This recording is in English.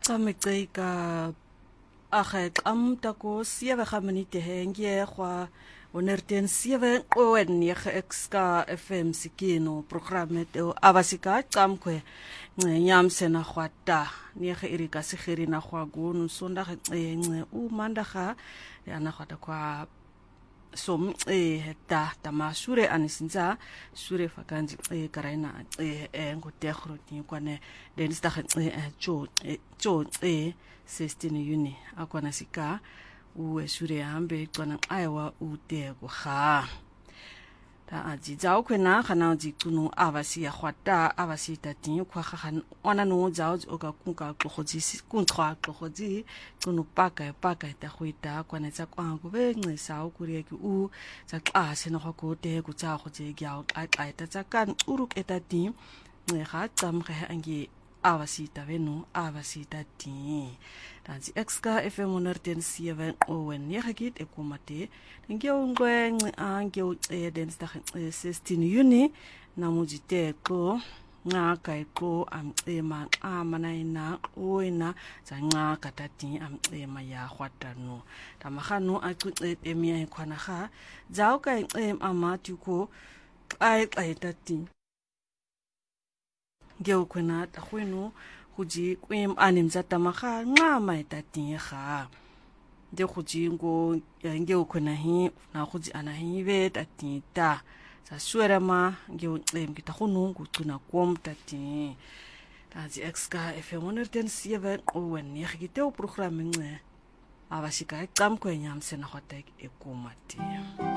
Camecaica Achek Amtaco, 7 minuten hengie, qua onerten 7 oen 9 FM Sikino, programma de Avasika, Camque, Yamsena Huata, Niege Erika Sigerina Huagun, Sundag, Mandaha, Yanahata qua. Som ta sure anisinza sure fakanji karaina ngotegro kwane densta cho 16 Juni akwana sika sure hambe kwana aiwa ute go ha ta aji zao kwena kana ji tunu avasi ya khwata avasi ta tin kwa khan ona no zao oka kunka tlogoji kunkhwa tlogoji tunu paka ta khwita kwana tsa kwa go be ncisa ukuri ki u tsa xa seno go go te go tsa go je gyao xa ta tsa kan uruk eta tin ne ga tsam ga angi avasi ta venu avasi ta tin dansi exka FM 107 owen negit ekomate ngeo ngwe angeo densdag 16 Juni namujite ko ngaka ko amema amanaina oina zanga katati amema ya khwatano tamagano acuce emia khwana ga zao ka amatu ko ai tati ngeo khona ta khweno huji kwem animza tamaga ngama etatin ga de huji ngo ngeo khona hi na huji anahi ve tatita sa suera ma ngeo kita khunu ngutuna kom tatin tazi exka FM 107 owen yegite o programme nge avashika kamkwe nyamsena hotek ekumati